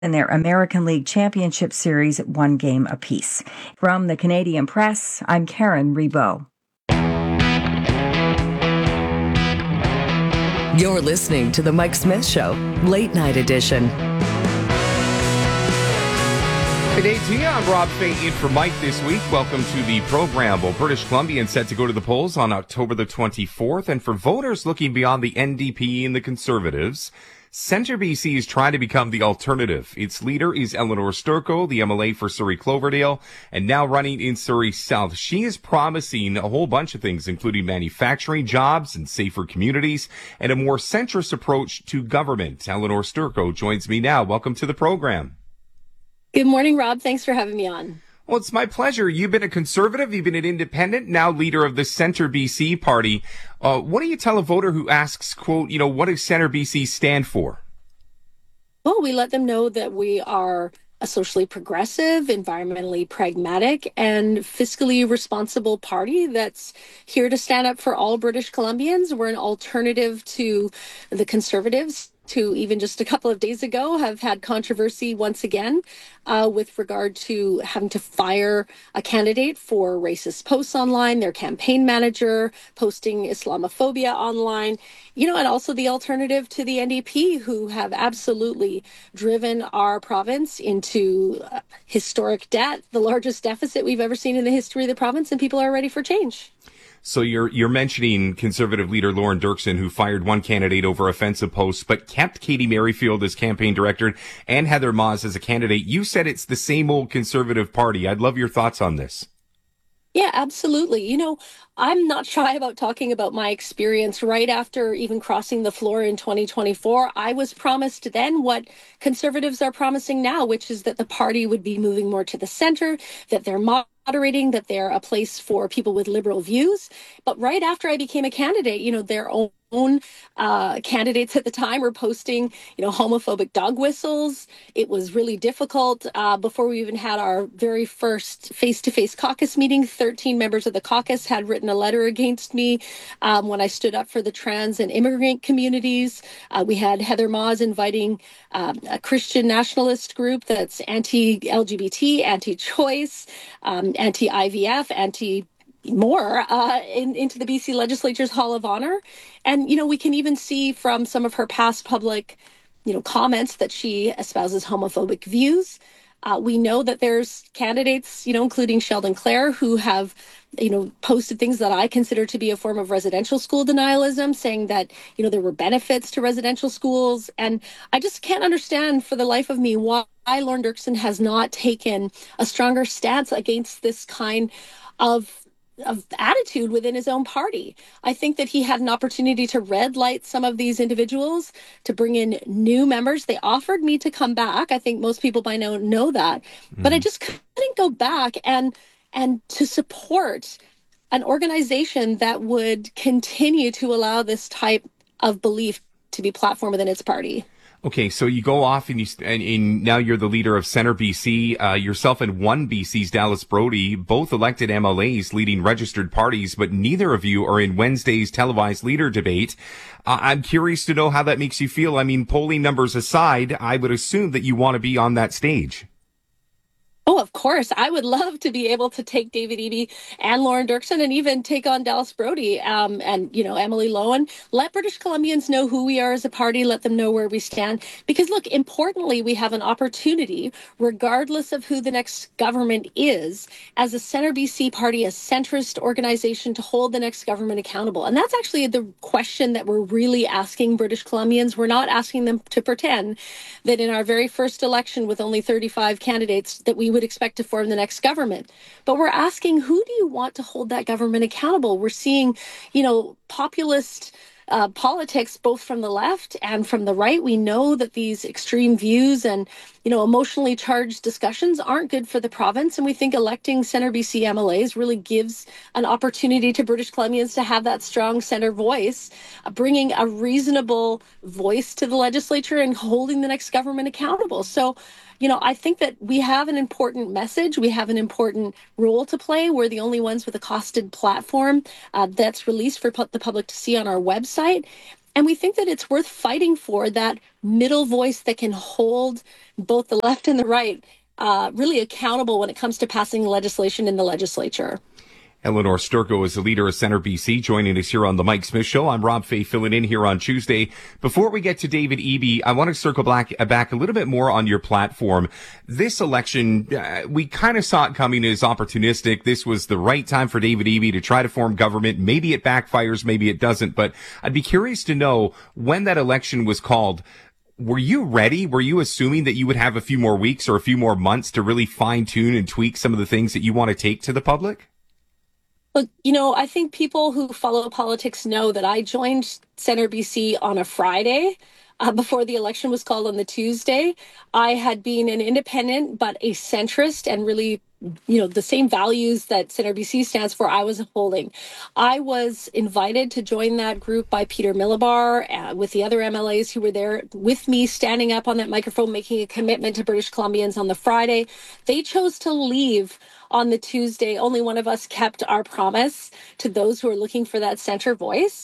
in their American League Championship Series 1 game apiece. From the Canadian Press, I'm Karen Rebow. You're listening to The Mike Smith Show, Late Night Edition. Good day to you. I'm Rob Fay in for Mike this week. Welcome to the program. Well, British Columbians set to go to the polls on October the 24th. And for voters looking beyond the NDP and the Conservatives, Centre BC is trying to become the alternative. Its leader is Eleanor Sturco, the MLA for Surrey Cloverdale, and now running in Surrey South. She is promising a whole bunch of things, including manufacturing jobs and safer communities and a more centrist approach to government. Eleanor Sturco joins me now. Welcome to the program. Good morning, Rob. Thanks for having me on. Well, it's my pleasure. You've been a Conservative, you've been an Independent, now leader of the Centre BC party. What do you tell a voter who asks, quote, what does Centre BC stand for? Well, we let them know that we are a socially progressive, environmentally pragmatic, and fiscally responsible party that's here to stand up for all British Columbians. We're an alternative to the Conservatives, who even just a couple of days ago have had controversy once again with regard to having to fire a candidate for racist posts online, their campaign manager posting Islamophobia online, and also the alternative to the NDP, who have absolutely driven our province into historic debt, the largest deficit we've ever seen in the history of the province, and people are ready for change. So you're mentioning Conservative leader Lauren Dirksen, who fired one candidate over offensive posts, but kept Katie Merrifield as campaign director and Heather Maas as a candidate. You said it's the same old Conservative party. I'd love your thoughts on this. Yeah, absolutely. I'm not shy about talking about my experience. Right after even crossing the floor in 2024, I was promised then what Conservatives are promising now, which is that the party would be moving more to the center, that they're moderating, that they're a place for people with liberal views. But right after I became a candidate, their own candidates at the time were posting, homophobic dog whistles. It was really difficult. Before we even had our very first face-to-face caucus meeting, 13 members of the caucus had written a letter against me when I stood up for the trans and immigrant communities. We had Heather Maas inviting a Christian nationalist group that's anti-LGBT, anti-choice, anti-IVF, more into the BC Legislature's Hall of Honor. And, we can even see from some of her past public, comments that she espouses homophobic views. We know that there's candidates, including Sheldon Clare, who have, posted things that I consider to be a form of residential school denialism, saying that, there were benefits to residential schools. And I just can't understand for the life of me why Lauren Dirksen has not taken a stronger stance against this kind of attitude within his own party. I think that he had an opportunity to red light some of these individuals, to bring in new members. They offered me to come back. I think most people by now know that, but I just couldn't go back and to support an organization that would continue to allow this type of belief to be platformed within its party. Okay, so you go off and now you're the leader of Centre BC, yourself and one BC's Dallas Brody, both elected MLAs leading registered parties, but neither of you are in Wednesday's televised leader debate. I'm curious to know how that makes you feel. I mean, polling numbers aside, I would assume that you want to be on that stage. Oh, of course. I would love to be able to take David Eby and Lauren Dirksen and even take on Dallas Brody and, Emily Lohan. Let British Columbians know who we are as a party. Let them know where we stand. Because, look, importantly, we have an opportunity, regardless of who the next government is, as a Centre BC party, a centrist organization, to hold the next government accountable. And that's actually the question that we're really asking British Columbians. We're not asking them to pretend that in our very first election with only 35 candidates that we would expect to form the next government. But we're asking, who do you want to hold that government accountable? We're seeing, populist politics, both from the left and from the right. We know that these extreme views and, emotionally charged discussions aren't good for the province. And we think electing Centre BC MLAs really gives an opportunity to British Columbians to have that strong centre voice, bringing a reasonable voice to the legislature and holding the next government accountable. So, I think that we have an important message. We have an important role to play. We're the only ones with a costed platform that's released for the public to see on our website. And we think that it's worth fighting for that middle voice that can hold both the left and the right really accountable when it comes to passing legislation in the legislature. Eleanor Sturko is the leader of Centre BC, joining us here on the Mike Smith Show. I'm Rob Fay, filling in here on Tuesday. Before we get to David Eby, I want to circle back a little bit more on your platform. This election, we kind of saw it coming as opportunistic. This was the right time for David Eby to try to form government. Maybe it backfires, maybe it doesn't. But I'd be curious to know, when that election was called, were you ready? Were you assuming that you would have a few more weeks or a few more months to really fine tune and tweak some of the things that you want to take to the public? Look, I think people who follow politics know that I joined Centre BC on a Friday before the election was called on the Tuesday. I had been an independent, but a centrist, and really, the same values that Centre BC stands for, I was holding. I was invited to join that group by Peter Millibar with the other MLAs who were there with me, standing up on that microphone, making a commitment to British Columbians on the Friday. They chose to leave on the Tuesday. Only one of us kept our promise to those who are looking for that center voice.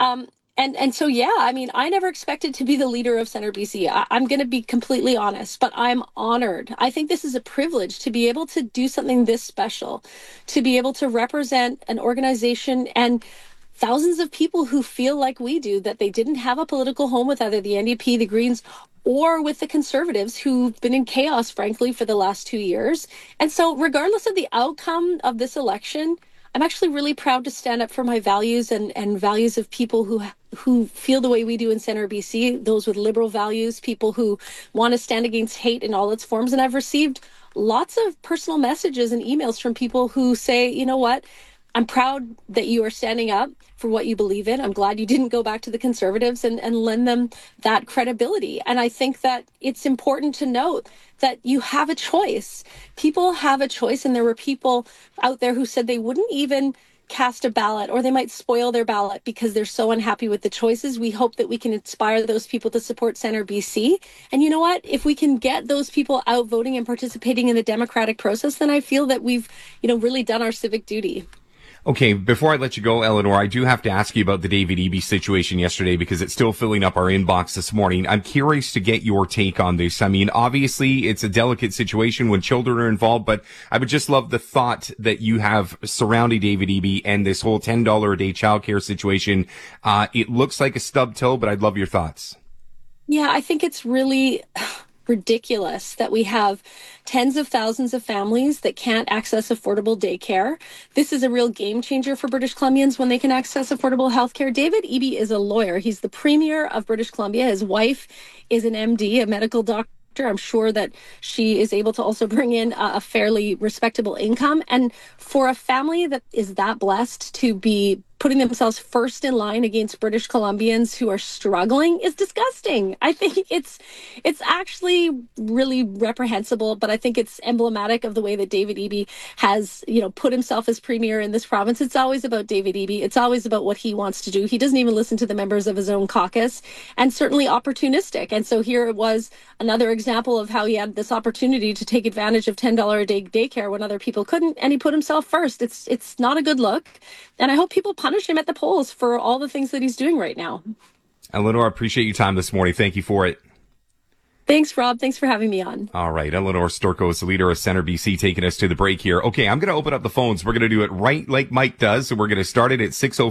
And so, I never expected to be the leader of Centre BC. I'm going to be completely honest, but I'm honored. I think this is a privilege to be able to do something this special, to be able to represent an organization and thousands of people who feel like we do, that they didn't have a political home with either the NDP, the Greens, or with the Conservatives, who've been in chaos, frankly, for the last 2 years. And so regardless of the outcome of this election, I'm actually really proud to stand up for my values and values of people who feel the way we do in Centre BC, those with liberal values, people who want to stand against hate in all its forms. And I've received lots of personal messages and emails from people who say, you know what, I'm proud that you are standing up for what you believe in. I'm glad you didn't go back to the Conservatives and lend them that credibility. And I think that it's important to note that you have a choice. People have a choice, and there were people out there who said they wouldn't even cast a ballot, or they might spoil their ballot because they're so unhappy with the choices. We hope that we can inspire those people to support Centre BC. And you know what? If we can get those people out voting and participating in the democratic process, then I feel that we've, really done our civic duty. Okay, before I let you go, Eleanor, I do have to ask you about the David Eby situation yesterday, because it's still filling up our inbox this morning. I'm curious to get your take on this. I mean, obviously, it's a delicate situation when children are involved, but I would just love the thought that you have surrounding David Eby and this whole $10 a day childcare situation. It looks like a stub toe, but I'd love your thoughts. Yeah, I think it's really ridiculous that we have tens of thousands of families that can't access affordable daycare. This is a real game changer for British Columbians when they can access affordable healthcare. David Eby is a lawyer. He's the Premier of British Columbia. His wife is an MD, a medical doctor. I'm sure that she is able to also bring in a fairly respectable income. And for a family that is that blessed to be putting themselves first in line against British Columbians who are struggling is disgusting. I think it's actually really reprehensible, but I think it's emblematic of the way that David Eby has, put himself as premier in this province. It's always about David Eby. It's always about what he wants to do. He doesn't even listen to the members of his own caucus, and certainly opportunistic. And so here it was another example of how he had this opportunity to take advantage of $10 a day daycare when other people couldn't, and he put himself first. It's not a good look. And I hope people punish him at the polls for all the things that he's doing right now. Eleanor, I appreciate your time this morning. Thank you for it. Thanks, Rob. Thanks for having me on. All right. Eleanor Sturko is the leader of Centre BC, taking us to the break here. Okay, I'm going to open up the phones. We're going to do it right like Mike does. So we're going to start it at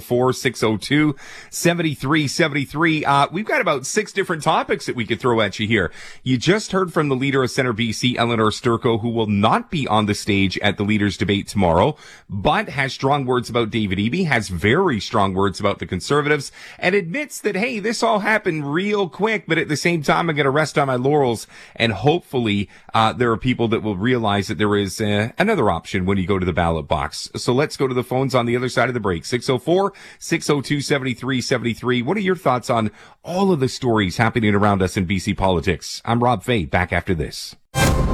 604-602-7373. We've got about 6 different topics that we could throw at you here. You just heard from the leader of Centre BC, Eleanor Sturko, who will not be on the stage at the leaders' debate tomorrow, but has strong words about David Eby, has very strong words about the Conservatives, and admits that, hey, this all happened real quick, but at the same time, I'm going to rest on my laurels, and hopefully there are people that will realize that there is another option when you go to the ballot box. So let's go to the phones on the other side of the break. 604-602-7373. What are your thoughts on all of the stories happening around us in BC politics? I'm Rob Fay, back after this.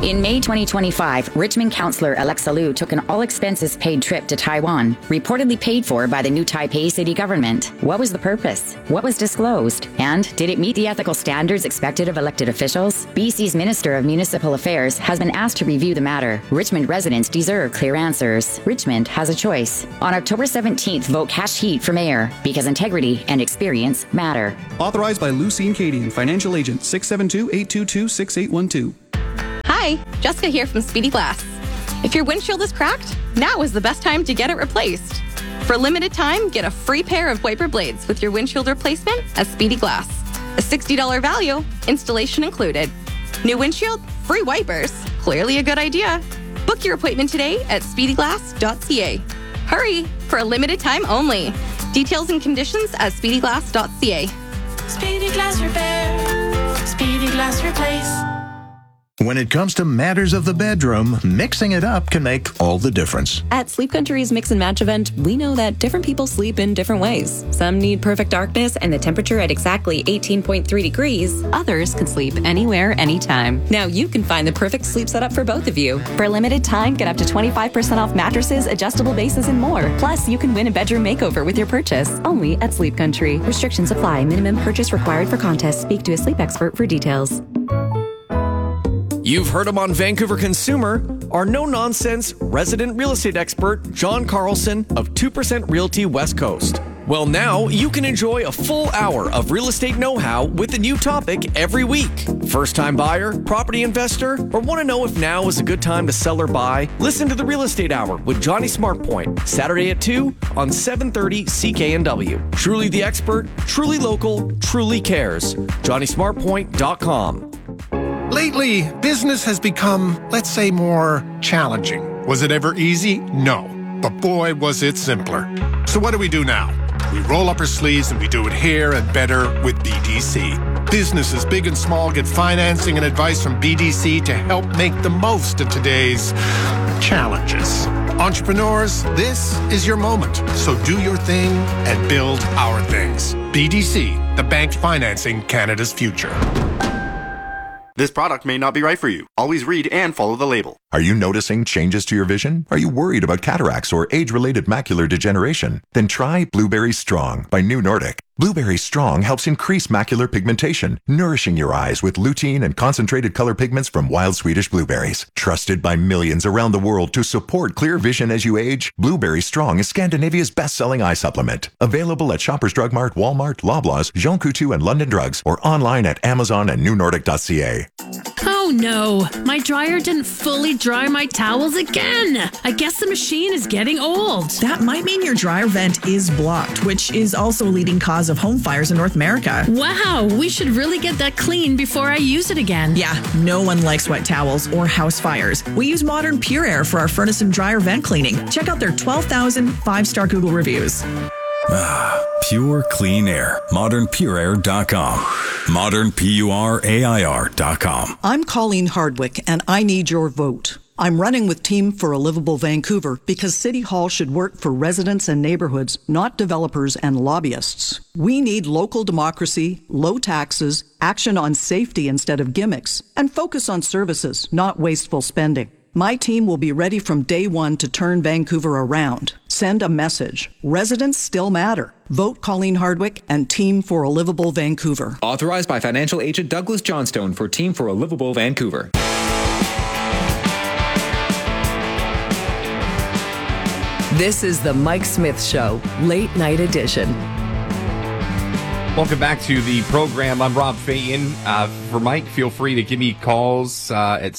In May 2025, Richmond councillor Alexa Liu took an all-expenses-paid trip to Taiwan, reportedly paid for by the new Taipei city government. What was the purpose? What was disclosed? And did it meet the ethical standards expected of elected officials? BC's Minister of Municipal Affairs has been asked to review the matter. Richmond residents deserve clear answers. Richmond has a choice. On October 17th, vote cash heat for mayor, because integrity and experience matter. Authorized by Lucine Cadian, Financial Agent, 672-822-6812. Hi, Jessica here from Speedy Glass. If your windshield is cracked, now is the best time to get it replaced. For a limited time, get a free pair of wiper blades with your windshield replacement at Speedy Glass. A $60 value, installation included. New windshield, free wipers. Clearly a good idea. Book your appointment today at speedyglass.ca. Hurry, for a limited time only. Details and conditions at speedyglass.ca. Speedy Glass Repair. Speedy Glass Replace. When it comes to matters of the bedroom, mixing it up can make all the difference. At Sleep Country's Mix and Match event, we know that different people sleep in different ways. Some need perfect darkness and the temperature at exactly 18.3 degrees. Others can sleep anywhere, anytime. Now you can find the perfect sleep setup for both of you. For a limited time, get up to 25% off mattresses, adjustable bases, and more. Plus, you can win a bedroom makeover with your purchase. Only at Sleep Country. Restrictions apply. Minimum purchase required for contest. Speak to a sleep expert for details. You've heard him on Vancouver Consumer, our no-nonsense resident real estate expert, John Carlson of 2% Realty West Coast. Well, now you can enjoy a full hour of real estate know-how with a new topic every week. First-time buyer, property investor, or want to know if now is a good time to sell or buy? Listen to the Real Estate Hour with Johnny Smartpoint, Saturday at 2 on 730 CKNW. Truly the expert, truly local, truly cares. JohnnySmartpoint.com. Lately, business has become, let's say, more challenging. Was it ever easy? No. But boy, was it simpler. So what do we do now? We roll up our sleeves and we do it here and better with BDC. Businesses big and small get financing and advice from BDC to help make the most of today's challenges. Entrepreneurs, this is your moment. So do your thing and build our things. BDC, the bank financing Canada's future. This product may not be right for you. Always read and follow the label. Are you noticing changes to your vision? Are you worried about cataracts or age-related macular degeneration? Then try Blueberry Strong by New Nordic. Blueberry Strong helps increase macular pigmentation, nourishing your eyes with lutein and concentrated color pigments from wild Swedish blueberries. Trusted by millions around the world to support clear vision as you age, Blueberry Strong is Scandinavia's best-selling eye supplement. Available at Shoppers Drug Mart, Walmart, Loblaws, Jean Coutu, and London Drugs, or online at Amazon and newnordic.ca. Oh no, my dryer didn't fully dry my towels again. I guess the machine is getting old. That might mean your dryer vent is blocked, which is also a leading cause of home fires in North America. Wow, we should really get that clean before I use it again. Yeah, no one likes wet towels or house fires. We use Modern Pure Air for our furnace and dryer vent cleaning. Check out their 12,000 5-star Google reviews. Ah, pure clean air. ModernPureAir.com. ModernPureAir.com. I'm Colleen Hardwick, and I need your vote. I'm running with Team for a Livable Vancouver because City Hall should work for residents and neighborhoods, not developers and lobbyists. We need local democracy, low taxes, action on safety instead of gimmicks, and focus on services, not wasteful spending. My team will be ready from day one to turn Vancouver around. Send a message. Residents still matter. Vote Colleen Hardwick and Team for a Livable Vancouver. Authorized by financial agent Douglas Johnstone for Team for a Livable Vancouver. This is the Mike Smith Show, Late Night Edition. Welcome back to the program. I'm Rob Fay. For Mike, feel free to give me calls at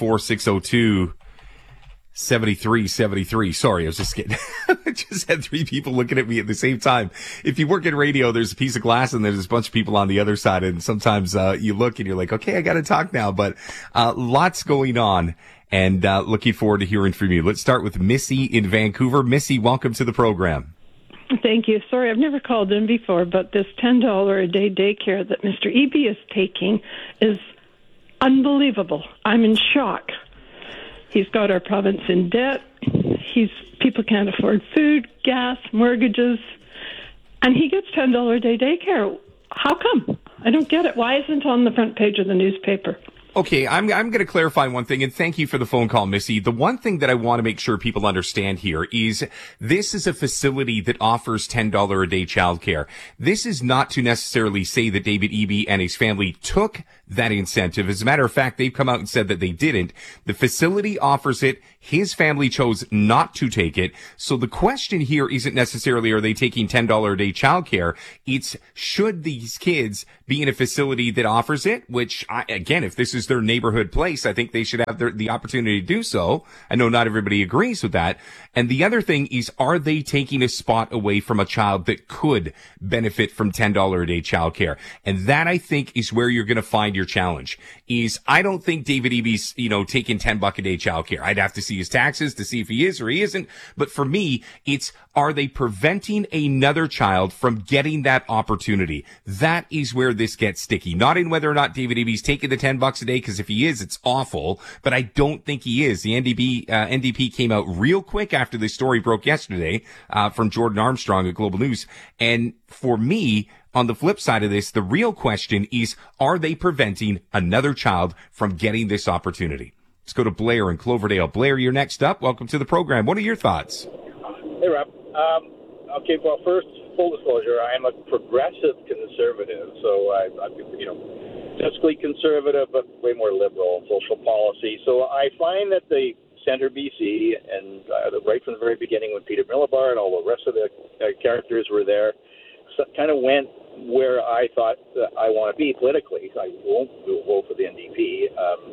604-602-7373. Sorry, I was just kidding. I just had three people looking at me at the same time. If you work in radio, there's a piece of glass and there's a bunch of people on the other side. And sometimes you look and you're like, okay, I got to talk now. But lots going on. And looking forward to hearing from you. Let's start with Missy in Vancouver. Missy, welcome to the program. Thank you. Sorry, I've never called in before, but this $10 a day daycare that Mr. Eby is taking is unbelievable. I'm in shock. He's got our province in debt. People can't afford food, gas, mortgages, and he gets $10 a day daycare. How come? I don't get it. Why isn't it on the front page of the newspaper? Okay, I'm going to clarify one thing, and thank you for the phone call, Missy. The one thing that I want to make sure people understand here is this is a facility that offers $10 a day childcare. This is not to necessarily say that David Eby and his family took that incentive. As a matter of fact, they've come out and said that they didn't. The facility offers it. His family chose not to take it. So the question here isn't necessarily are they taking $10 a day childcare? It's should these kids be in a facility that offers it, which, again, if this is their neighborhood place, I think they should have the opportunity to do so. I know not everybody agrees with that. And the other thing is, are they taking a spot away from a child that could benefit from $10 a day childcare? And that, I think, is where you're going to find your challenge. Is I don't think David Eby's, taking $10 a day childcare. I'd have to see his taxes to see if he is or he isn't. But for me, it's, are they preventing another child from getting that opportunity? That is where this gets sticky. Not in whether or not David Eby's taking the $10 a day, because if he is, it's awful. But I don't think he is. The NDP came out real quick after this story broke yesterday from Jordan Armstrong at Global News. And for me, on the flip side of this, the real question is, are they preventing another child from getting this opportunity? Let's go to Blair in Cloverdale. Blair, you're next up. Welcome to the program. What are your thoughts? Hey, Rob. Okay, well, first, full disclosure, I am a progressive conservative, so I'm fiscally conservative, but way more liberal in social policy. So I find that the Centre BC and right from the very beginning when Peter Millibar and all the rest of the characters were there, kind of went where I thought I want to be politically. I won't vote for the NDP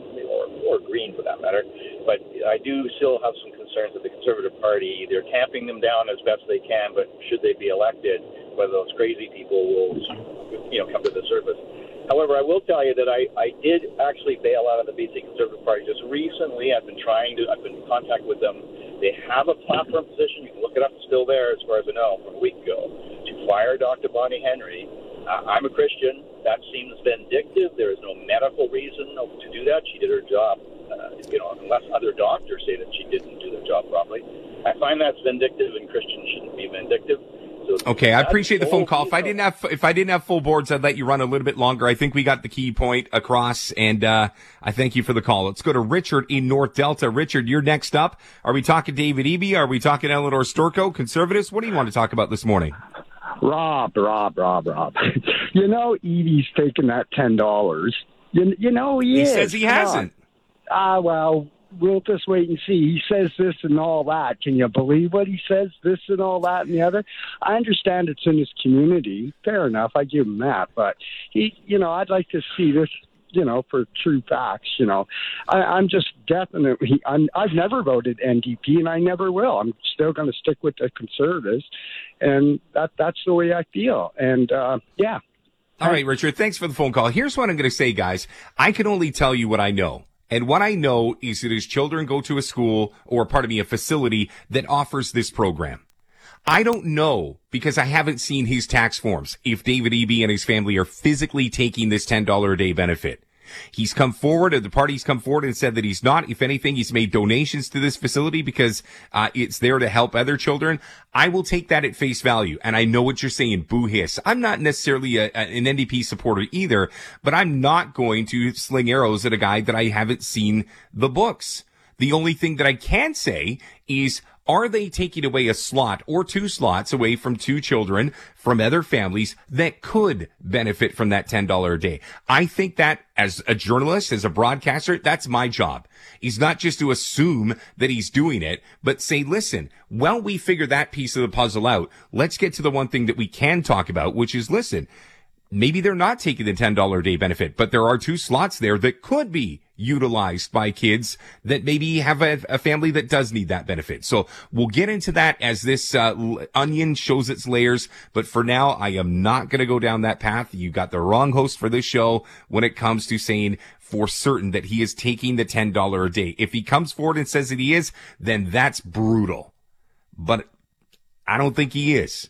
or Green for that matter, but I do still have some concerns with the Conservative Party. They're tamping them down as best they can, but should they be elected, whether those crazy people will come to the surface. However, I will tell you that I did actually bail out of the BC Conservative Party just recently. I've been in contact with them. They have a platform position. You can look it up. It's still there as far as I know from a week ago. To fire Dr. Bonnie Henry. I'm a Christian. That seems vindictive. There is no medical reason to do that. She did her job, unless other doctors say that she didn't do their job properly. I find that's vindictive, and Christians shouldn't be vindictive. Okay, I appreciate the phone call. If I didn't have full boards, I'd let you run a little bit longer. I think we got the key point across, and I thank you for the call. Let's go to Richard in North Delta. Richard, you're next up. Are we talking David Eby? Are we talking Eleanor Storko, conservatives? What do you want to talk about this morning? Rob. Eby's taking that $10. He says he hasn't. Well, we'll just wait and see. He says this and all that. Can you believe what he says, this and all that and the other? I understand it's in his community. Fair enough. I give him that. But, I'd like to see this, for true facts, I'm just definitely, I've never voted NDP and I never will. I'm still going to stick with the Conservatives, and that's the way I feel. And, yeah. All right, Richard, thanks for the phone call. Here's what I'm going to say, guys. I can only tell you what I know. And what I know is that his children go to a school a facility that offers this program. I don't know, because I haven't seen his tax forms, if David Eby and his family are physically taking this $10 a day benefit. He's come forward, the party's come forward and said that he's not. If anything, he's made donations to this facility because it's there to help other children. I will take that at face value. And I know what you're saying, boo hiss. I'm not necessarily an NDP supporter either, but I'm not going to sling arrows at a guy that I haven't seen the books. The only thing that I can say is, are they taking away a slot or two slots away from two children from other families that could benefit from that $10 a day? I think that as a journalist, as a broadcaster, that's my job. Is not just to assume that he's doing it, but say, listen, while we figure that piece of the puzzle out, let's get to the one thing that we can talk about, which is, listen, maybe they're not taking the $10 a day benefit, but there are two slots there that could be utilized by kids that maybe have a family that does need that benefit. So we'll get into that as this onion shows its layers. But for now, I am not going to go down that path. You got the wrong host for this show when it comes to saying for certain that he is taking the $10 a day. If he comes forward and says that he is, then that's brutal. But I don't think he is.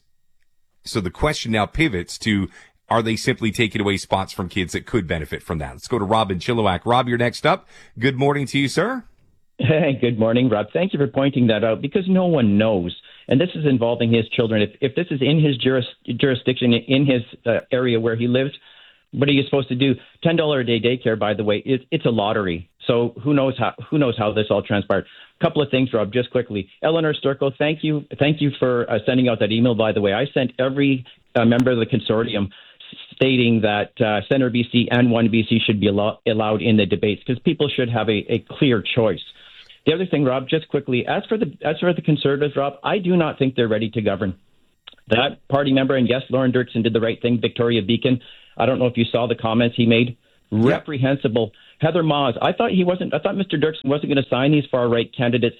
So the question now pivots to, are they simply taking away spots from kids that could benefit from that? Let's go to Rob in Chilliwack. Rob, you're next up. Good morning to you, sir. Hey, good morning, Rob. Thank you for pointing that out, because no one knows. And this is involving his children. If this is in his jurisdiction, in his area where he lives, What are you supposed to do? $10 a day daycare, by the way, it's a lottery. So who knows how this all transpired. A couple of things, Rob, just quickly. Eleanor Sturko, thank you for sending out that email, by the way. I sent every member of the consortium stating that Centre BC and One BC should be allowed in the debates because people should have a clear choice. The other thing, Rob, just quickly, as for the Conservatives, Rob, I do not think they're ready to govern. That party member, and yes, Lauren Dirksen did the right thing, Victoria Beacon. I don't know if you saw the comments he made. Reprehensible. Heather Maas, I thought Mr. Dirksen wasn't going to sign these far right candidates,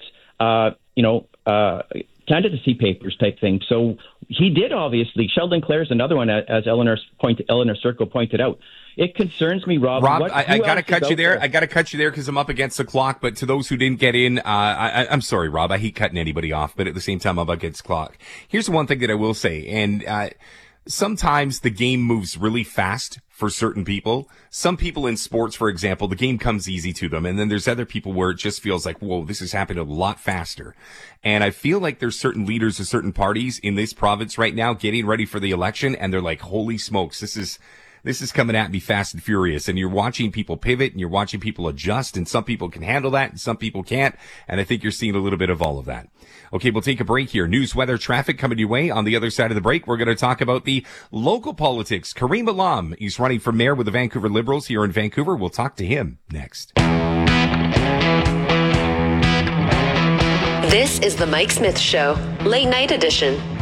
candidacy papers type thing. So he did, obviously. Sheldon Clare's another one, as Eleanor Sturko pointed out. It concerns me, Rob. I got to cut you there. I got to cut you there because I'm up against the clock. But to those who didn't get in, I'm sorry, Rob. I hate cutting anybody off, but at the same time, I'm up against the clock. Here's the one thing that I will say, and sometimes the game moves really fast for certain people. Some people in sports, for example, the game comes easy to them. And then there's other people where it just feels like, whoa, this is happening a lot faster. And I feel like there's certain leaders of certain parties in this province right now getting ready for the election. And they're like, holy smokes, this is coming at me fast and furious. And you're watching people pivot and you're watching people adjust. And some people can handle that and some people can't. And I think you're seeing a little bit of all of that. Okay, we'll take a break here. News, weather, traffic coming your way. On the other side of the break, we're going to talk about the local politics. Kareem Alam, he's running for mayor with the Vancouver Liberals here in Vancouver. We'll talk to him next. This is the Mike Smith Show, late night edition.